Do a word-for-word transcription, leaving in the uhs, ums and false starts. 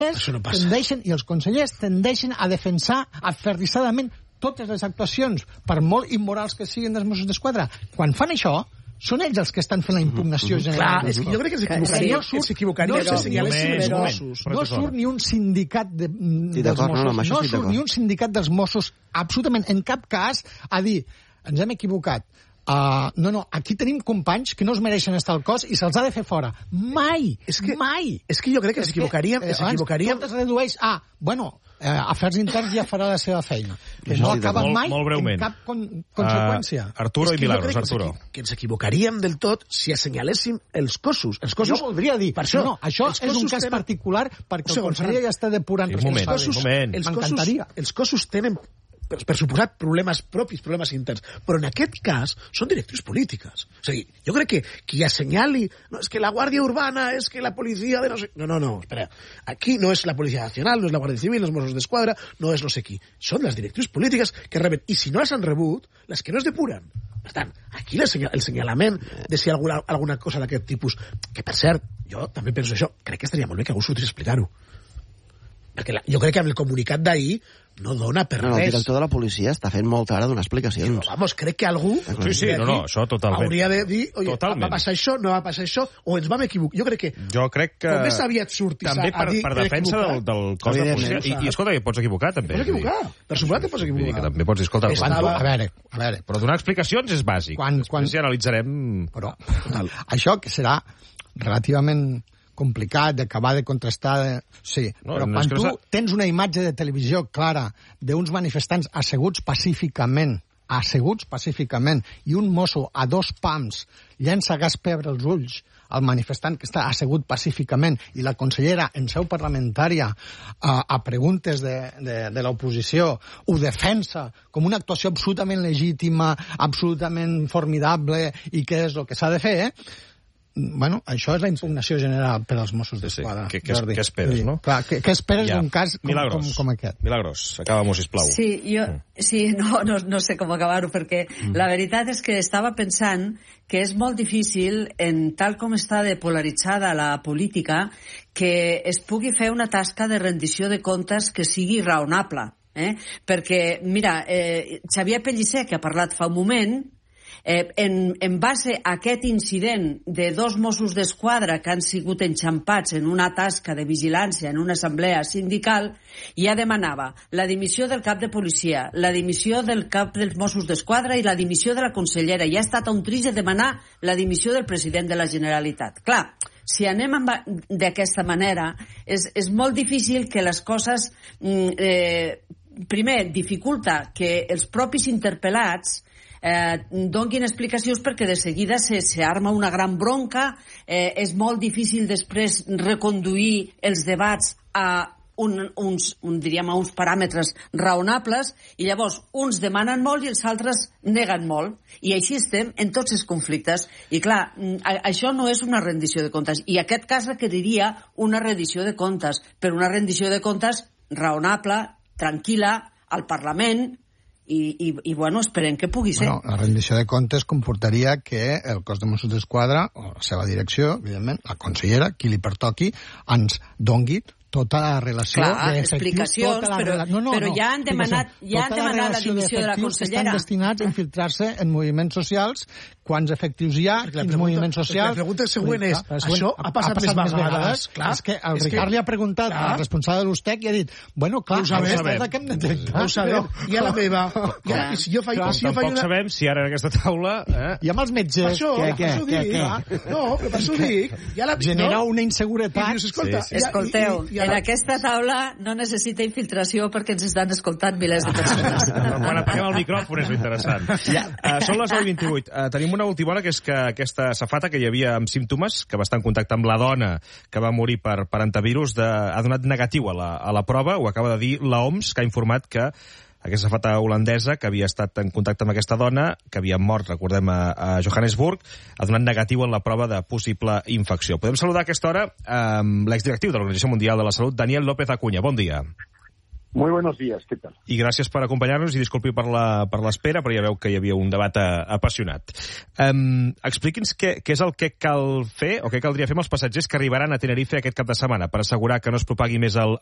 Això no passa. Tendeixen, i els consellers tendeixen a defensar aferrissadament totes les actuacions, per molt immorals que siguin dels Mossos d'Esquadra. Quan fan això, són ells els que estan fent la impugnació general. Clar, és que jo crec que s'equivocaria no s'equivocaria no, si senyaléssim els Mossos. No surt ni un sindicat de, sí, dels Mossos, no, no, no surt ni un sindicat dels Mossos, absolutament, en cap cas, a dir, ens hem equivocat. Uh, no, no, aquí tenim companys que no es mereixen estar al cos i se'ls ha de fer fora. Mai! És que, mai! És que jo crec que s'equivocaríem... Eh, tot es redueix a, bueno, eh, Afers Interns ja farà la seva feina. Que no acaba mai molt, molt en cap con conseqüència. Uh, Arturo i Milagros, Arturo. Que ens equivocaríem del tot si assenyaléssim els cossos. Els cossos... Jo voldria dir, per això, no, això és un cas tenen... particular perquè el conseller ja està depurant... Sí, un moment, un moment. M'encantaria. Els cossos tenen... Per, per suposat, problemes propis, problemes interns. Però en aquest cas són directrius polítiques. O sigui, jo crec que qui assenyali... No, és que la Guàrdia Urbana, és que la policia de no sé... No, no, no, espera. Aquí no és la Policia Nacional, no és la Guàrdia Civil, no és Mossos d'Esquadra, no és no sé qui. Són les directrius polítiques que reben. I si no les han rebut, les que no es depuren. Per tant, aquí el, senyal, el senyalament de si alguna, alguna cosa d'aquest tipus... Que, per cert, jo també penso això. Crec que estaria molt bé que algú sortís a explicar-ho. Perquè la, jo crec que amb el comunicat d'ahir no dona per no, res. El director de la policia està fent molt ara donar explicacions. Però, vamos, crec que algú... Sí, sí, no, no, això totalment. Hauria de dir, oye, totalment. Va passar això, no va passar això, o ens vam equivocar. Jo crec que... Jo crec que... Com més aviat surtis també per, a dir... per defensa del, del cos de policia. I, I escolta, que pots equivocar, també. Pots equivocar. Per suposat que pots equivocar. Que també pots dir, escolta... Estava... A veure, a veure... Però donar explicacions és bàsic. Quan, quan... Després ja analitzarem... Però, això que serà relativament... complicat, d'acabar de contrastar... De... Sí, no, però no quan tu tens una imatge de televisió clara d'uns manifestants asseguts pacíficament, asseguts pacíficament, i un mosso a dos pams llença gas pebre als ulls al manifestant que està assegut pacíficament i la consellera en seu parlamentària a, a preguntes de, de, de l'oposició ho defensa com una actuació absolutament legítima, absolutament formidable i que és el que s'ha de fer, eh? Bueno, això és la impugnació general per als Mossos d'Esquadra. Sí, sí. Què, què esperes, no? Clar, què, què esperes ja. d'un cas com, com, com aquest? Milagros, acaba-m'ho, sisplau. Sí, jo, sí no, no, no sé com acabar-ho, perquè mm. la veritat és que estava pensant que és molt difícil, en tal com està de polaritzada la política, que es pugui fer una tasca de rendició de comptes que sigui raonable. Eh? Perquè, mira, eh, Xavier Pellicer, que ha parlat fa un moment... Eh, en, en base a aquest incident de dos Mossos d'Esquadra que han sigut enxampats en una tasca de vigilància en una assemblea sindical, ja demanava la dimissió del cap de policia, la dimissió del cap dels Mossos d'Esquadra i la dimissió de la consellera. Ja ha estat un tris de demanar la dimissió del president de la Generalitat. Clar, si anem d'aquesta manera, és, és molt difícil que les coses... Eh, primer, dificulta que els propis interpel·lats Eh, donguin explicacions perquè de seguida s'arma una gran bronca, eh, és molt difícil després reconduir els debats a un, uns, un, diríem, a uns paràmetres raonables, i llavors uns demanen molt i els altres neguen molt, i així estem en tots els conflictes. I clar, a, això no és una rendició de comptes, i aquest cas requeriria una rendició de comptes, però una rendició de comptes raonable, tranquil·la, al Parlament. I, i, i bueno, esperem que pugui ser. Bueno, la rendició de comptes comportaria que el cos de Mossos d'Esquadra, o la seva direcció, evidentment, la consellera, qui li pertoqui, ens dongui tota la relació Clar, d'efectius... explicacions, tota la però, rela... no, no, però ja han demanat, ja han demanat la dimissió de la consellera. Estan destinats a infiltrar-se en moviments socials, quants efectius hi ha, quins moviments socials... La pregunta següent és, clar, això ha passat, ha passat més vegades? vegades? Clar, és que el és Ricard que... li ha preguntat clar. al responsable de l'U S T E C i ha dit, bueno, clar, no ho sabem, que hem detectat. No ho sabem, i a la meva... Ja, i si jo faig, clar, si jo tampoc faig una... sabem si ara en aquesta taula... Eh? I amb els metges... Per això, què, per això què, dic... què? No, però per això dic... Ja la... Genera no? una inseguretat... Dius, escolta, sí, sí. Escolteu, i, i, i en la... aquesta taula no necessita infiltració perquè ens estan escoltant milers de persones. Quan apaguem el micròfon és interessant. Ja. Uh, són les nou i vint-i-vuit. Uh, tenim una última hora, que és que aquesta safata que hi havia amb símptomes, que va estar en contacte amb la dona que va morir per, per antivirus, de, ha donat negatiu a la, a la prova, ho acaba de dir l'O M S, que ha informat que aquesta safata holandesa, que havia estat en contacte amb aquesta dona, que havia mort, recordem, a, a Johannesburg, ha donat negatiu en la prova de possible infecció. Podem saludar a aquesta hora amb l'exdirectiu de l'Organització Mundial de la Salut, Daniel López Acuña. Bon dia. Muy buenos días, ¿qué tal? I gràcies per acompanyar-nos i disculpi per la, per l'espera, però ja veu que hi havia un debat a, apassionat. Um, Expliqui'ns què, què és el que cal fer o què caldria fer amb els passatgers que arribaran a Tenerife aquest cap de setmana per assegurar que no es propagui més el,